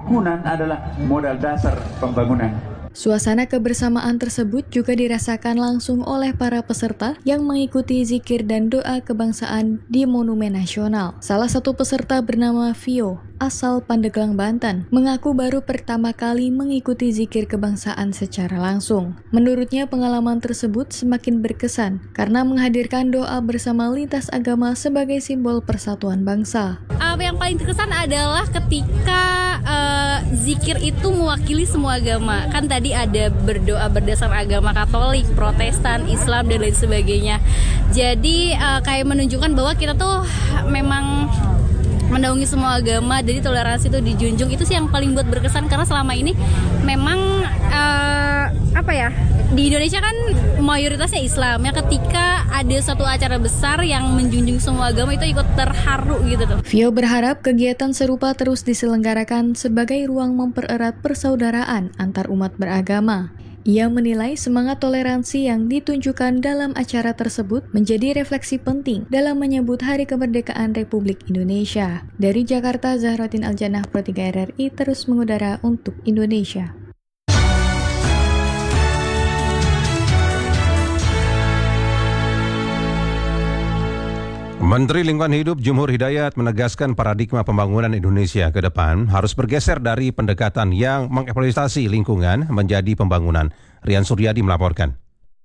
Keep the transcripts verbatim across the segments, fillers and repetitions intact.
Kerukunan adalah modal dasar pembangunan. Suasana kebersamaan tersebut juga dirasakan langsung oleh para peserta yang mengikuti zikir dan doa kebangsaan di Monumen Nasional. Salah satu peserta bernama Vio, asal Pandeglang, Banten, mengaku baru pertama kali mengikuti zikir kebangsaan secara langsung. Menurutnya pengalaman tersebut semakin berkesan karena menghadirkan doa bersama lintas agama sebagai simbol persatuan bangsa. Uh, yang paling terkesan adalah ketika uh, zikir itu mewakili semua agama. Kan tadi ada berdoa berdasar agama Katolik, Protestan, Islam, dan lain sebagainya. Jadi uh, kayak menunjukkan bahwa kita tuh memang menaungi semua agama, jadi toleransi itu dijunjung. Itu sih yang paling buat berkesan, karena selama ini memang uh, apa ya, di Indonesia kan mayoritasnya Islam ya. Ketika ada satu acara besar yang menjunjung semua agama, itu ikut terharu gitu tuh. Vio berharap kegiatan serupa terus diselenggarakan sebagai ruang mempererat persaudaraan antar umat beragama. Ia menilai semangat toleransi yang ditunjukkan dalam acara tersebut menjadi refleksi penting dalam menyambut Hari Kemerdekaan Republik Indonesia. Dari Jakarta, Zahrotin Aljannah, Pro tiga R R I, terus mengudara untuk Indonesia. Menteri Lingkungan Hidup Jumhur Hidayat menegaskan paradigma pembangunan Indonesia ke depan harus bergeser dari pendekatan yang mengeksploitasi lingkungan menjadi pembangunan. Rian Suryadi melaporkan.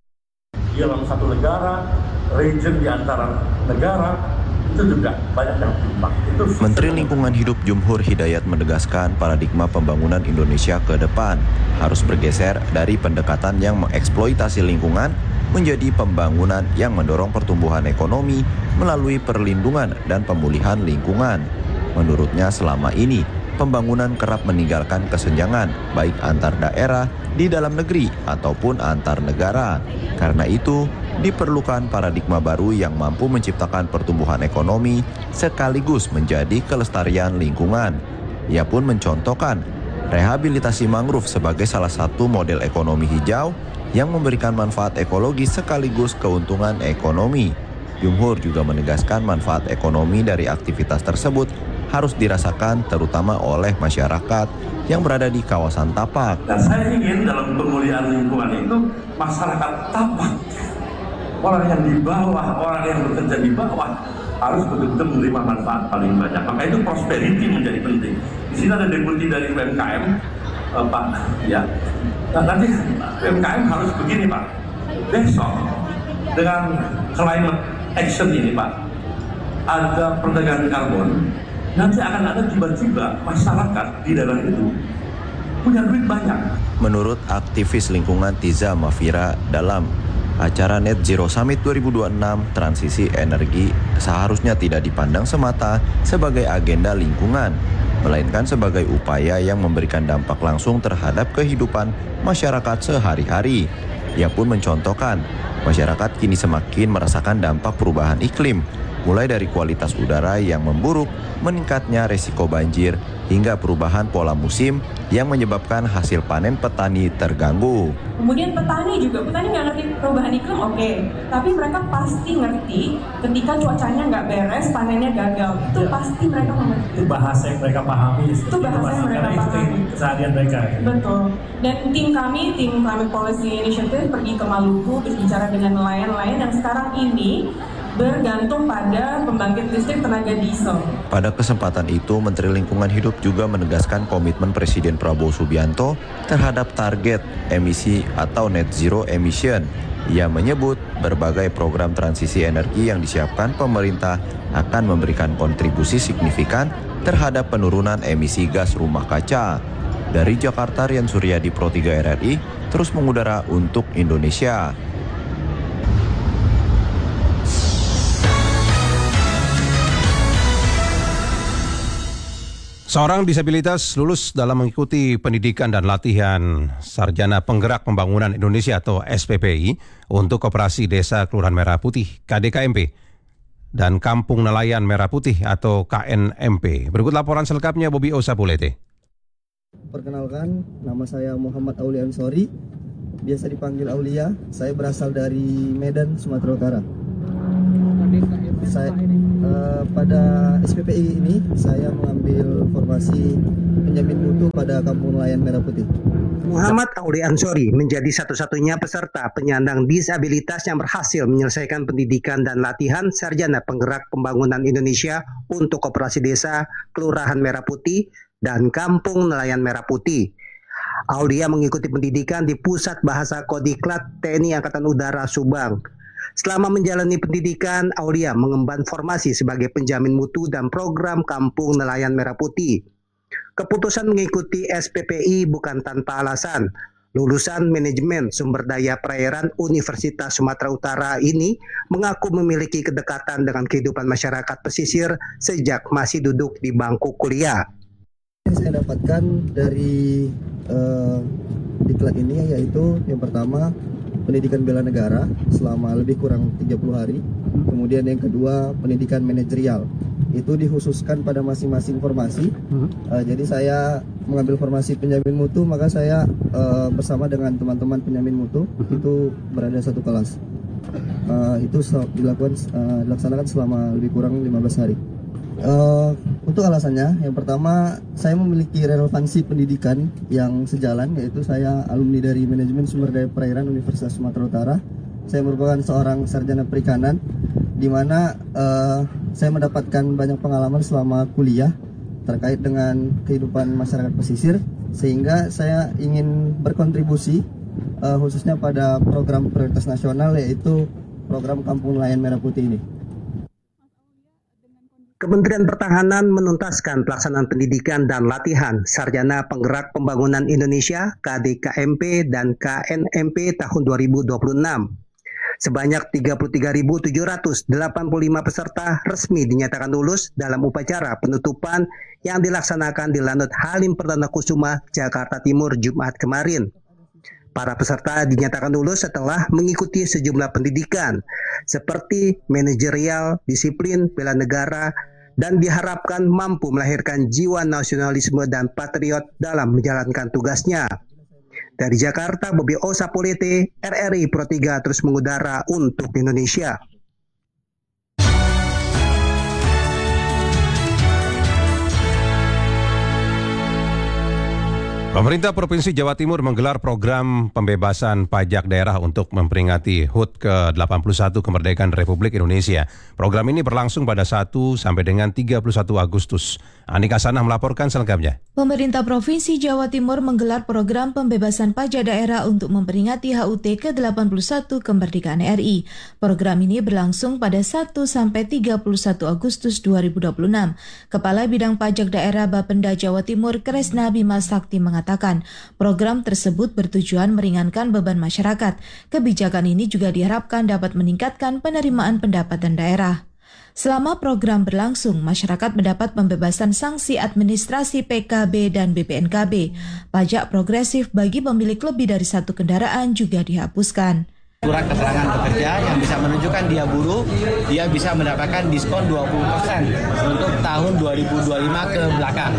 Dalam satu negara, region di antara negara, itu juga banyak yang tumpang. Menteri Lingkungan Hidup Jumhur Hidayat menegaskan paradigma pembangunan Indonesia ke depan harus bergeser dari pendekatan yang mengeksploitasi lingkungan menjadi pembangunan yang mendorong pertumbuhan ekonomi melalui perlindungan dan pemulihan lingkungan. Menurutnya selama ini, pembangunan kerap meninggalkan kesenjangan baik antar daerah, di dalam negeri, ataupun antar negara. Karena itu, diperlukan paradigma baru yang mampu menciptakan pertumbuhan ekonomi sekaligus menjadi kelestarian lingkungan. Ia pun mencontohkan rehabilitasi mangrove sebagai salah satu model ekonomi hijau yang memberikan manfaat ekologis sekaligus keuntungan ekonomi. Jumhur juga menegaskan manfaat ekonomi dari aktivitas tersebut harus dirasakan terutama oleh masyarakat yang berada di kawasan Tapak. Dan saya ingin dalam pemulihan lingkungan itu masyarakat Tapak, orang yang di bawah, orang yang bekerja di bawah harus betul-betul menerima manfaat paling banyak. Maka itu prosperity menjadi penting. Di sini ada deputi dari U M K M, uh, Pak. Ya, nah, nanti U M K M harus begini, Pak. Besok dengan climate action ini, Pak, ada perdagangan karbon. Nanti akan ada tiba-tiba masyarakat di daerah itu punya duit banyak. Menurut aktivis lingkungan Tiza Mafira, dalam acara Net Zero Summit dua ribu dua puluh enam, transisi energi seharusnya tidak dipandang semata sebagai agenda lingkungan, melainkan sebagai upaya yang memberikan dampak langsung terhadap kehidupan masyarakat sehari-hari. Ia pun mencontohkan, masyarakat kini semakin merasakan dampak perubahan iklim, mulai dari kualitas udara yang memburuk, meningkatnya resiko banjir, hingga perubahan pola musim yang menyebabkan hasil panen petani terganggu. Kemudian petani juga, petani nggak ngerti perubahan iklim, oke. Okay. Tapi mereka pasti ngerti ketika cuacanya nggak beres, panennya gagal. Itu ya, pasti mereka mengerti. Itu bahasa yang mereka pahami. Itu bahasa yang mereka pahami. Itu keseharian mereka. Betul. Dan tim kami, tim Climate Policy Initiative, pergi ke Maluku, berbicara dengan nelayan-nelayan yang sekarang ini bergantung pada pembangkit listrik tenaga diesel. Pada kesempatan itu, Menteri Lingkungan Hidup juga menegaskan komitmen Presiden Prabowo Subianto terhadap target emisi atau net zero emission. Ia menyebut berbagai program transisi energi yang disiapkan pemerintah akan memberikan kontribusi signifikan terhadap penurunan emisi gas rumah kaca. Dari Jakarta, Rian Suryadi, Pro tiga R R I, terus mengudara untuk Indonesia. Seorang disabilitas lulus dalam mengikuti pendidikan dan latihan Sarjana Penggerak Pembangunan Indonesia atau S P P I untuk Koperasi Desa Kelurahan Merah Putih K D K M P dan Kampung Nelayan Merah Putih atau K N M P. Berikut laporan selengkapnya Bobi Osapulete. Perkenalkan, nama saya Muhammad Aulia Ansori, biasa dipanggil Aulia. Saya berasal dari Medan, Sumatera Utara. saya uh, pada S P P I ini saya mengambil formasi penjamin mutu pada Kampung Nelayan Merah Putih. Muhammad Auli Ansori menjadi satu-satunya peserta penyandang disabilitas yang berhasil menyelesaikan pendidikan dan latihan Sarjana Penggerak Pembangunan Indonesia untuk Koperasi Desa Kelurahan Merah Putih dan Kampung Nelayan Merah Putih. Aulia mengikuti pendidikan di Pusat Bahasa Kodiklat T N I Angkatan Udara Subang. Selama menjalani pendidikan, Aulia mengemban formasi sebagai penjamin mutu dan program Kampung Nelayan Merah Putih. Keputusan mengikuti S P P I bukan tanpa alasan. Lulusan Manajemen Sumber Daya Perairan Universitas Sumatera Utara ini mengaku memiliki kedekatan dengan kehidupan masyarakat pesisir sejak masih duduk di bangku kuliah. Saya dapatkan dari uh, diklat ini yaitu yang pertama pendidikan bela negara selama lebih kurang tiga puluh hari. Kemudian yang kedua pendidikan manajerial. Itu dikhususkan pada masing-masing formasi. Uh, jadi saya mengambil formasi penjamin mutu, maka saya uh, bersama dengan teman-teman penjamin mutu itu berada satu kelas. Uh, itu dilakukan uh, dilaksanakan selama lebih kurang lima belas hari. Uh, untuk alasannya, yang pertama saya memiliki relevansi pendidikan yang sejalan, yaitu saya alumni dari Manajemen Sumber Daya Perairan Universitas Sumatera Utara. Saya merupakan seorang sarjana perikanan, di mana uh, saya mendapatkan banyak pengalaman selama kuliah terkait dengan kehidupan masyarakat pesisir, sehingga saya ingin berkontribusi uh, khususnya pada program prioritas nasional, yaitu program Kampung Nelayan Merah Putih ini. Kementerian Pertahanan menuntaskan pelaksanaan pendidikan dan latihan Sarjana Penggerak Pembangunan Indonesia K D K M P dan K N M P tahun dua ribu dua puluh enam. Sebanyak tiga puluh tiga ribu tujuh ratus delapan puluh lima peserta resmi dinyatakan lulus dalam upacara penutupan yang dilaksanakan di Lanut Halim Perdana Kusuma, Jakarta Timur, Jumat kemarin. Para peserta dinyatakan lulus setelah mengikuti sejumlah pendidikan seperti manajerial, disiplin, bela negara, dan diharapkan mampu melahirkan jiwa nasionalisme dan patriot dalam menjalankan tugasnya. Dari Jakarta, Bobi Osapolete, R R I Pro tiga terus mengudara untuk Indonesia. Pemerintah Provinsi Jawa Timur menggelar program pembebasan pajak daerah untuk memperingati H U T ke delapan puluh satu Kemerdekaan Republik Indonesia. Program ini berlangsung pada satu sampai dengan tiga puluh satu Agustus. Anika Sanah melaporkan selengkapnya. Pemerintah Provinsi Jawa Timur menggelar program pembebasan pajak daerah untuk memperingati H U T ke delapan puluh satu Kemerdekaan R I. Program ini berlangsung pada satu sampai tiga puluh satu Agustus dua ribu dua puluh enam. Kepala Bidang Pajak Daerah Bapenda Jawa Timur Kresna Bima Sakti mengatakan mengatakan program tersebut bertujuan meringankan beban masyarakat. Kebijakan ini juga diharapkan dapat meningkatkan penerimaan pendapatan daerah. Selama program berlangsung, masyarakat mendapat pembebasan sanksi administrasi P K B dan B P N K B. Pajak progresif bagi pemilik lebih dari satu kendaraan juga dihapuskan. Surat keterangan pekerja yang bisa menunjukkan dia buruh, dia bisa mendapatkan diskon dua puluh persen untuk tahun dua ribu dua puluh lima ke belakang.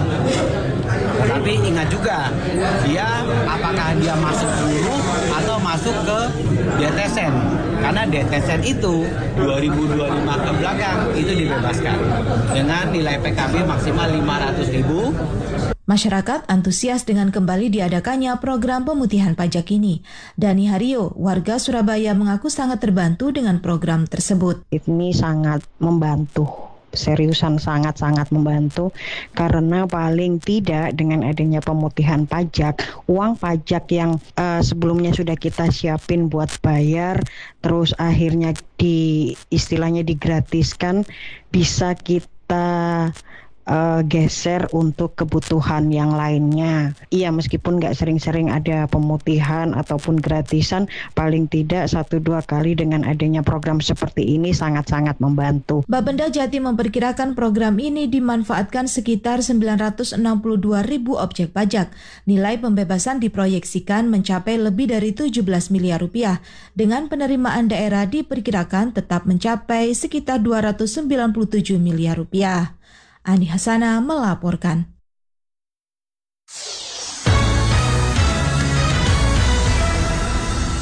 Tapi ingat juga, dia apakah dia masuk buruh atau masuk ke D T S N. Karena D T S N itu dua ribu dua puluh lima ke belakang itu dibebaskan dengan nilai P K B maksimal lima ratus ribu. Masyarakat antusias dengan kembali diadakannya program pemutihan pajak ini. Dani Hario, warga Surabaya, mengaku sangat terbantu dengan program tersebut. Ini sangat membantu, seriusan sangat-sangat membantu, karena paling tidak dengan adanya pemutihan pajak, uang pajak yang uh, sebelumnya sudah kita siapin buat bayar, terus akhirnya di istilahnya digratiskan, bisa kita Uh, geser untuk kebutuhan yang lainnya. Iya, meskipun nggak sering-sering ada pemutihan ataupun gratisan, paling tidak satu dua kali dengan adanya program seperti ini sangat-sangat membantu. Bapenda Jatim memperkirakan program ini dimanfaatkan sekitar sembilan ratus enam puluh dua ribu objek pajak. Nilai pembebasan diproyeksikan mencapai lebih dari tujuh belas miliar rupiah. Dengan penerimaan daerah diperkirakan tetap mencapai sekitar dua ratus sembilan puluh tujuh miliar rupiah. Ani Hasana melaporkan.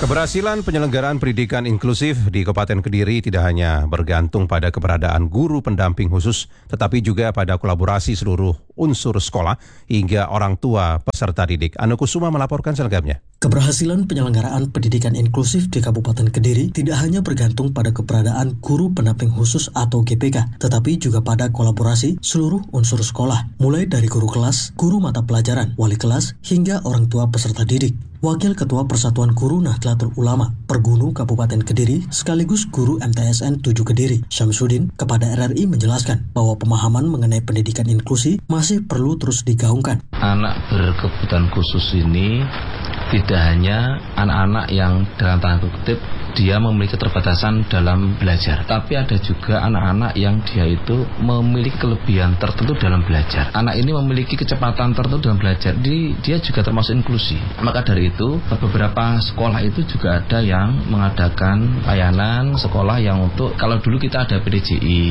Keberhasilan penyelenggaraan pendidikan inklusif di Kabupaten Kediri tidak hanya bergantung pada keberadaan guru pendamping khusus, tetapi juga pada kolaborasi seluruh unsur sekolah hingga orang tua peserta didik. Anu Kusuma melaporkan selengkapnya. Keberhasilan penyelenggaraan pendidikan inklusif di Kabupaten Kediri tidak hanya bergantung pada keberadaan guru pendamping khusus atau G P K, tetapi juga pada kolaborasi seluruh unsur sekolah, mulai dari guru kelas, guru mata pelajaran, wali kelas, hingga orang tua peserta didik. Wakil Ketua Persatuan Guru Nahdlatul Ulama Pergunu Kabupaten Kediri sekaligus Guru M T S N tujuh Kediri, Syamsuddin, kepada R R I menjelaskan bahwa pemahaman mengenai pendidikan inklusi masih perlu terus digaungkan. Anak berkebutuhan khusus ini tidak hanya anak-anak yang dalam tanda kutip dia memiliki keterbatasan dalam belajar, tapi ada juga anak-anak yang dia itu memiliki kelebihan tertentu dalam belajar. Anak ini memiliki kecepatan tertentu dalam belajar, jadi dia juga termasuk inklusi. Maka dari itu beberapa sekolah itu juga ada yang mengadakan layanan sekolah yang untuk, kalau dulu kita ada P D J I,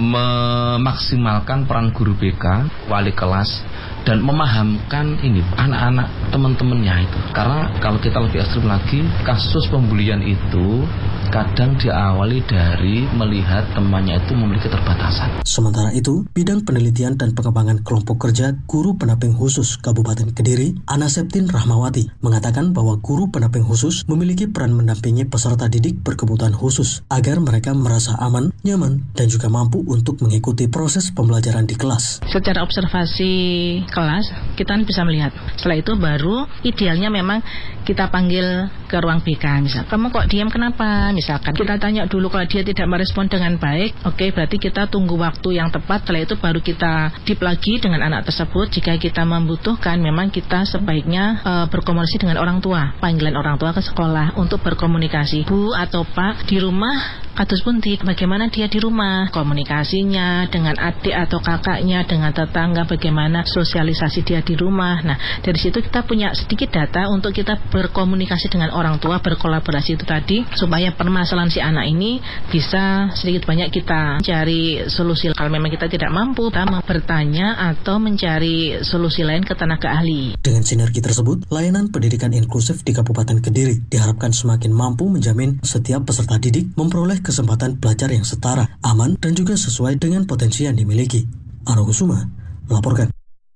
memaksimalkan peran guru B K, wali kelas, dan memahamkan ini anak-anak teman-temannya itu. Karena kalau kita lebih ekstrim lagi, kasus pembulian itu kadang diawali dari melihat temannya itu memiliki keterbatasan. Sementara itu, bidang penelitian dan pengembangan kelompok kerja guru pendamping khusus Kabupaten Kediri, Ana Septin Rahmawati, mengatakan bahwa guru pendamping khusus memiliki peran mendampingi peserta didik berkebutuhan khusus agar mereka merasa aman, nyaman, dan juga mampu untuk mengikuti proses pembelajaran di kelas. Secara observasi kelas, kita bisa melihat. Setelah itu baru idealnya memang kita panggil ke ruang B K. Misal, kamu kok diam kenapa? Misalkan kita tanya dulu, kalau dia tidak merespon dengan baik, oke okay, berarti kita tunggu waktu yang tepat. Setelah itu baru kita deep lagi dengan anak tersebut. Jika kita membutuhkan, memang kita sebaiknya uh, berkomunikasi dengan orang tua. Panggilan orang tua ke sekolah untuk berkomunikasi. Bu atau Pak, di rumah kados pundi, bagaimana dia di rumah, komunikasinya dengan adik atau kakaknya, dengan tetangga, bagaimana sosialisasi dia di rumah. Nah, dari situ kita punya sedikit data untuk kita berkomunikasi dengan orang tua, berkolaborasi itu tadi, supaya permasalahan si anak ini bisa sedikit banyak kita cari solusi. Kalau memang kita tidak mampu, kita bertanya atau mencari solusi lain ke tenaga ahli. Dengan sinergi tersebut, layanan pendidikan inklusif di Kabupaten Kediri diharapkan semakin mampu menjamin setiap peserta didik memperoleh kesempatan belajar yang setara, aman, dan juga sesuai dengan potensi yang dimiliki. Anu Kusuma melaporkan.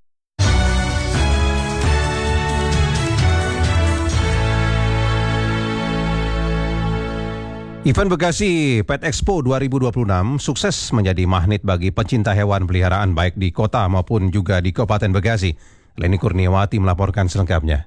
Event Bekasi Pet Expo dua ribu dua puluh enam sukses menjadi magnet bagi pecinta hewan peliharaan baik di kota maupun juga di Kabupaten Bekasi. Leni Kurniawati melaporkan selengkapnya.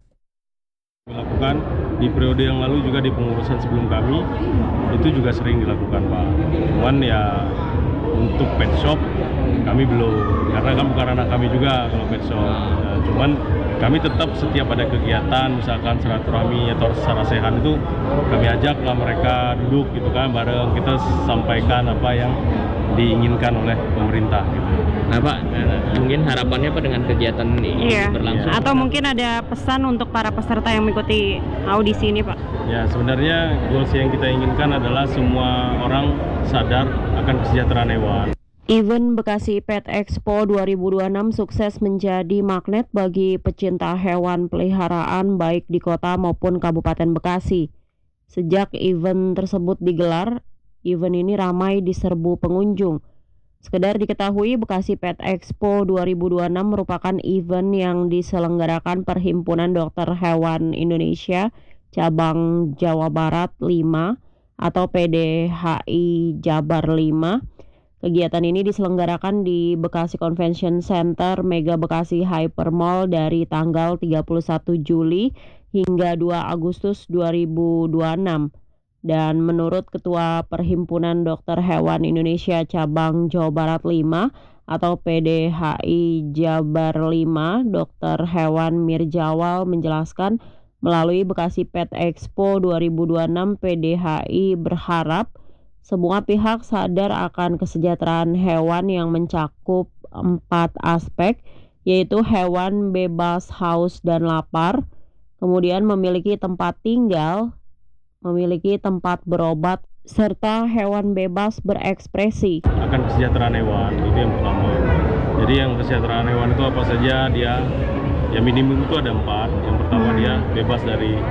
Dilakukan di periode yang lalu juga di pengurusan sebelum kami itu juga sering dilakukan Pak. Cuman ya untuk pet shop kami belum, karena kan bukan ranah kami juga kalau pet shop. Nah, cuman kami tetap setiap ada kegiatan misalkan silaturahmi atau sarasehan itu kami ajaklah mereka duduk gitu kan bareng, kita sampaikan apa yang diinginkan oleh pemerintah gitu. Nah Pak, mungkin harapannya apa dengan kegiatan ini iya. berlangsung? Atau mungkin ada pesan untuk para peserta yang mengikuti audisi ini Pak? Ya sebenarnya goals yang kita inginkan adalah semua orang sadar akan kesejahteraan hewan. Event Bekasi Pet Expo dua ribu dua puluh enam sukses menjadi magnet bagi pecinta hewan peliharaan baik di kota maupun Kabupaten Bekasi. Sejak event tersebut digelar, event ini ramai diserbu pengunjung. Sekedar diketahui, Bekasi Pet Expo dua ribu dua puluh enam merupakan event yang diselenggarakan Perhimpunan Dokter Hewan Indonesia Cabang Jawa Barat lima atau P D H I Jabar lima. Kegiatan ini diselenggarakan di Bekasi Convention Center Mega Bekasi Hyper Mall dari tanggal tiga puluh satu Juli hingga dua Agustus dua ribu dua puluh enam. Dan menurut Ketua Perhimpunan Dokter Hewan Indonesia Cabang Jawa Barat lima atau P D H I Jabar lima, Dokter Hewan Mirjawal menjelaskan melalui Bekasi Pet Expo dua ribu dua puluh enam P D H I berharap semua pihak sadar akan kesejahteraan hewan yang mencakup empat aspek, yaitu hewan bebas haus dan lapar, kemudian memiliki tempat tinggal, memiliki tempat berobat, serta hewan bebas berekspresi. Akan kesejahteraan hewan, itu yang pertama. Jadi yang kesejahteraan hewan itu apa saja dia, ya minimum itu ada empat. Yang pertama dia bebas dari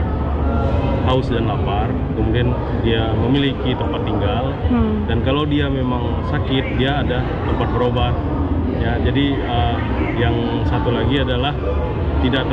haus dan lapar, kemudian dia memiliki tempat tinggal, hmm. dan kalau dia memang sakit dia ada tempat berobat. Ya, jadi uh, yang satu lagi adalah tidak